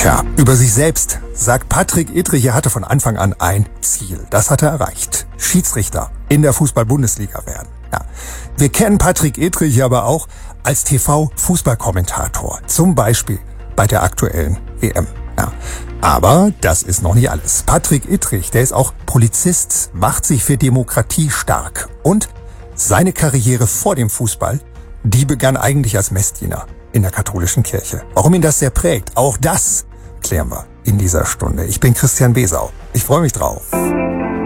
Tja, über sich selbst sagt Patrick Ittrich, er hatte von Anfang an ein Ziel. Das hat er erreicht. Schiedsrichter in der Fußball-Bundesliga werden. Ja. Wir kennen Patrick Ittrich aber auch als TV-Fußballkommentator. Zum Beispiel bei der aktuellen WM. Ja. Aber das ist noch nicht alles. Patrick Ittrich, der ist auch Polizist, macht sich für Demokratie stark. Und seine Karriere vor dem Fußball, die begann eigentlich als Messdiener in der katholischen Kirche. Warum ihn das sehr prägt, auch das klären wir in dieser Stunde. Ich bin Christian Besau. Ich freue mich drauf.